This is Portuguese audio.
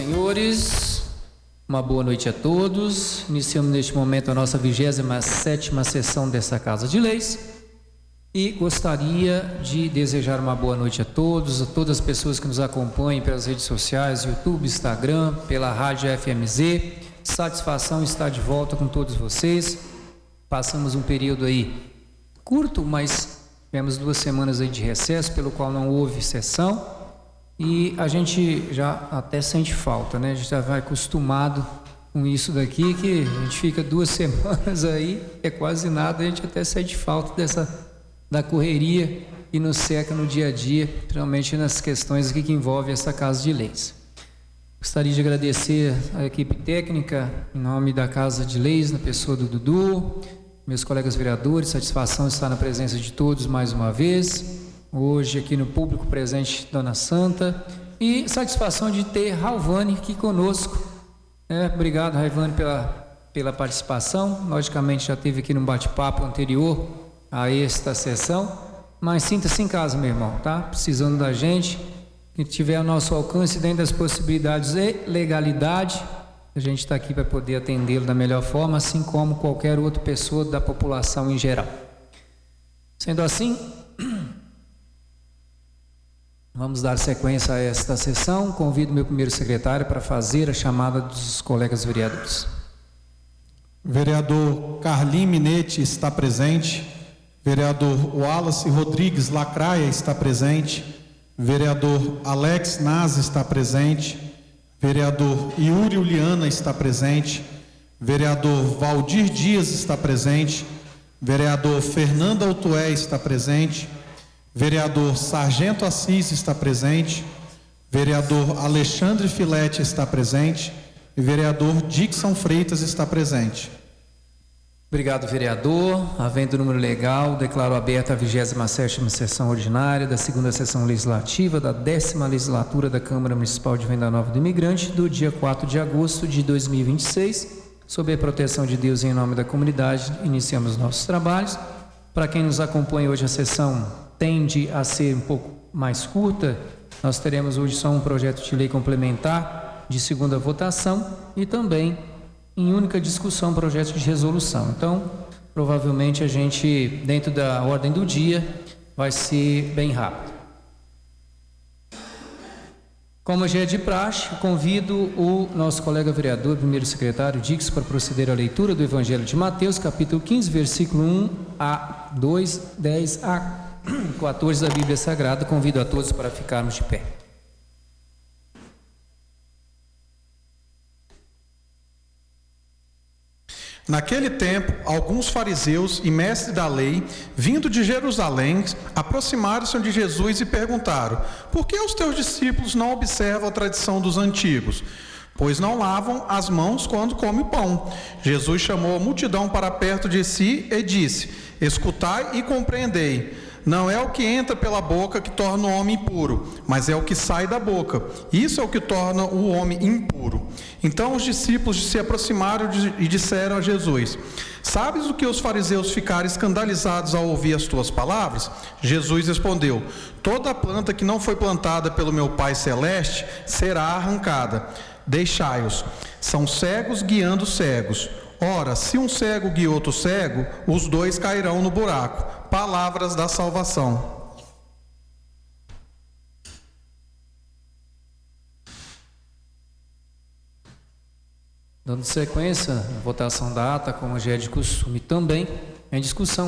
senhores, uma boa noite a todos. Iniciamos neste momento a nossa 27ª sessão desta Casa de Leis e gostaria de desejar uma boa noite a todos, a todas as pessoas que nos acompanham pelas redes sociais, YouTube, Instagram, pela Rádio FMZ. Satisfação estar de volta com todos vocês. Passamos um período aí curto, mas tivemos 2 semanas aí de recesso, pelo qual não houve sessão. E a gente já até sente falta, né? A gente já vai acostumado com isso daqui, que a gente fica 2 semanas aí, é quase nada, a gente até sente falta da correria e nos seca no dia a dia, principalmente nas questões aqui que envolvem essa Casa de Leis. Gostaria de agradecer a equipe técnica, em nome da Casa de Leis, na pessoa do Dudu, meus colegas vereadores, satisfação estar na presença de todos mais uma vez. Hoje aqui no público presente, Dona Santa, e satisfação de ter Raivane aqui conosco. Obrigado, Raivane, pela participação. Logicamente já teve aqui no bate-papo anterior a esta sessão, mas sinta-se em casa, meu irmão, tá? Precisando da gente, que tiver ao nosso alcance dentro das possibilidades e legalidade, a gente está aqui para poder atendê-lo da melhor forma, assim como qualquer outra pessoa da população em geral. Sendo assim, vamos dar sequência a esta sessão. Convido meu primeiro secretário para fazer a chamada dos colegas vereadores. Vereador Carlim Minetti está presente. Vereador Wallace Rodrigues Lacraia está presente. Vereador Alex Naz está presente. Vereador Yuri Uliana está presente. Vereador Valdir Dias está presente. Vereador Fernando Altué está presente. Vereador Sargento Assis está presente, vereador Alexandre Filete está presente e vereador Dixon Freitas está presente. Obrigado, vereador. Havendo o número legal, declaro aberta a 27ª sessão ordinária da 2ª sessão legislativa da 10ª legislatura da Câmara Municipal de Venda Nova do Imigrante, do dia 4 de agosto de 2026. Sob a proteção de Deus e em nome da comunidade, iniciamos nossos trabalhos. Para quem nos acompanha hoje, a sessão tende a ser um pouco mais curta. Nós teremos hoje só um projeto de lei complementar de 2ª votação e também em única discussão projeto de resolução. Então, provavelmente a gente, dentro da ordem do dia, vai ser bem rápido. Como já é de praxe, convido o nosso colega vereador, primeiro secretário Dix, para proceder à leitura do Evangelho de Mateus, capítulo 15, versículo 1 a 2, 10 a 14 da Bíblia Sagrada. Convido a todos para ficarmos de pé. Naquele tempo, alguns fariseus e mestres da lei, vindo de Jerusalém, aproximaram-se de Jesus e perguntaram: por que os teus discípulos não observam a tradição dos antigos? Pois não lavam as mãos quando comem pão. Jesus chamou a multidão para perto de si e disse: escutai e compreendei. Não é o que entra pela boca que torna o homem impuro, mas é o que sai da boca. Isso é o que torna o homem impuro. Então os discípulos se aproximaram e disseram a Jesus: sabes o que os fariseus ficaram escandalizados ao ouvir as tuas palavras? Jesus respondeu: toda planta que não foi plantada pelo meu Pai Celeste será arrancada. Deixai-os. São cegos guiando cegos. Ora, se um cego guia outro cego, os dois cairão no buraco. Palavras da salvação. Dando sequência à votação da ata, como já é de costume também, em discussão